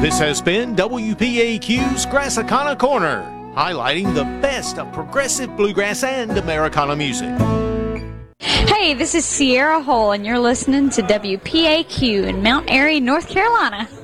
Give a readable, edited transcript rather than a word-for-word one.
This has been WPAQ's Grassicana Corner, highlighting the best of progressive bluegrass and Americana music. Hey, this is Sierra Hull, and you're listening to WPAQ in Mount Airy, North Carolina.